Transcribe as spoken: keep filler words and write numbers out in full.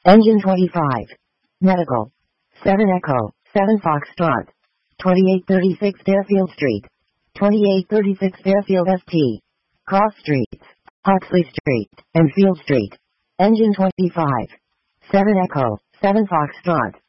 Engine twenty-five. Medical. seven Echo, seven Foxtrot. twenty-eight thirty-six Fairfield Street. twenty-eight thirty-six Fairfield S T. Cross Streets. Huxley Street, and Field Street. Engine twenty-five. seven Echo, seven Foxtrot.